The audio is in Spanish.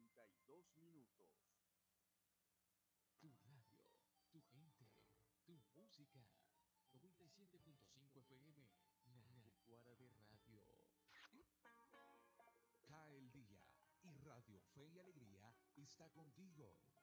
32 minutos. Tu radio, tu gente, tu música. 97.5 FM, Nanaguara de Radio. Cae el día y Radio Fe y Alegría está contigo.